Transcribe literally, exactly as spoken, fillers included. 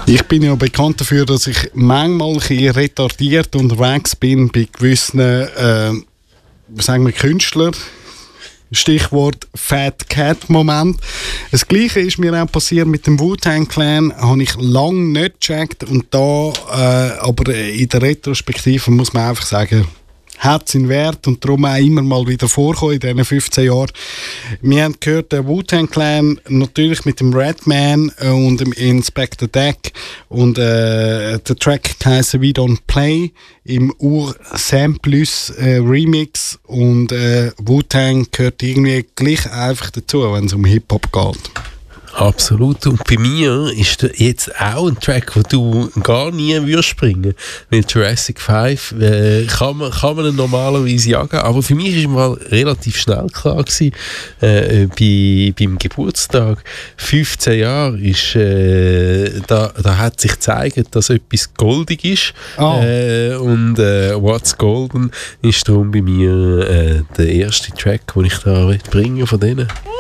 Ich bin ja bekannt dafür, dass ich manchmal ein bisschen retardiert unterwegs bin bei gewissen, äh, sagen wir, Künstlern. Stichwort Fat Cat Moment. Das Gleiche ist mir auch passiert mit dem Wu-Tang Clan, habe ich lange nicht gecheckt und da, äh, aber in der Retrospektive muss man einfach sagen, hat seinen Wert und darum auch immer mal wieder vorkommen in diesen fünfzehn Jahren. Wir haben gehört, der Wu-Tang Clan natürlich mit dem Redman und dem Inspector Deck und äh, der Track heisst We Don't Play im Ur-Samplus äh, Remix und äh, Wu-Tang gehört irgendwie gleich einfach dazu, wenn es um Hip-Hop geht. Absolut. Und bei mir ist da jetzt auch ein Track, den du gar nie würdest bringen. Weil Jurassic fünf äh, kann, man, kann man normalerweise jagen. Aber für mich ist mal relativ schnell klar gewesen, äh, bei, beim Geburtstag. fünfzehn Jahre ist, äh, da, da hat sich gezeigt, dass etwas goldig ist. Oh. Äh, und äh, What's Golden ist darum bei mir äh, der erste Track, den ich da bringen von denen.